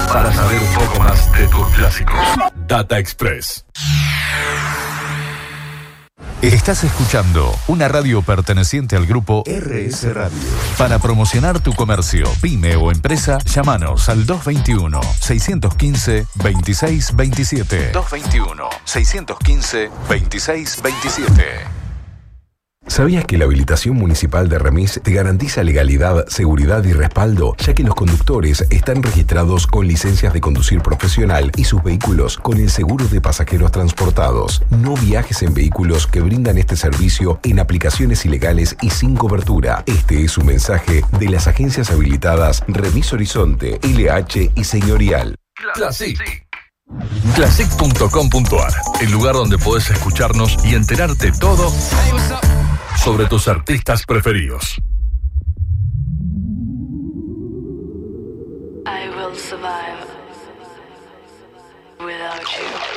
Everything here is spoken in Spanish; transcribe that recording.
para saber un poco más de tus clásicos. Data Express. Estás escuchando una radio perteneciente al grupo RS Radio. Para promocionar tu comercio, pyme o empresa, llámanos al 221-615-2627. 221-615-2627. ¿Sabías que la habilitación municipal de Remis te garantiza legalidad, seguridad y respaldo, ya que los conductores están registrados con licencias de conducir profesional y sus vehículos con el seguro de pasajeros transportados? No viajes en vehículos que brindan este servicio en aplicaciones ilegales y sin cobertura. Este es un mensaje de las agencias habilitadas Remis Horizonte, LH y Señorial. Classic. Classic.com.ar, el lugar donde podés escucharnos y enterarte todo sobre tus artistas preferidos. I will survive without you.